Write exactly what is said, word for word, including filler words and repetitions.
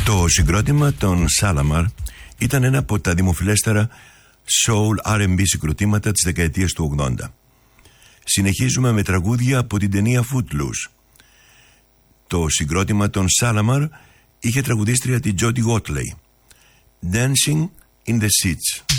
Το συγκρότημα των Shalamar ήταν ένα από τα δημοφιλέστερα soul αρ εντ μπι συγκροτήματα της δεκαετίας του ογδόντα. Συνεχίζουμε με τραγούδια από την ταινία Footloose. Το συγκρότημα των Shalamar είχε τραγουδίστρια τη Jodie Watley. Dancing in the Seats.